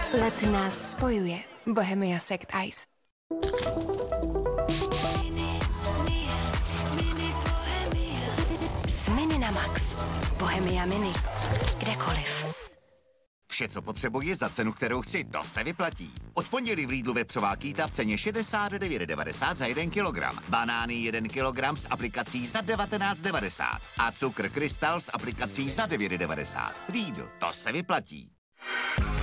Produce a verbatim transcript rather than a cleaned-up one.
Let nás spojuje. Bohemia Sect Ice. S Mini na Max. Bohemia Mini. Kdekoliv. Vše, co potřebuji za cenu, kterou chci, to se vyplatí. Od pondělí v Lidlu vepřová kýta v ceně šedesát devět devadesát za jeden kilogram. Banány jeden kilogram s aplikací za devatenáct devadesát. A cukr Krystal s aplikací za devět devadesát. Lidl, to se vyplatí.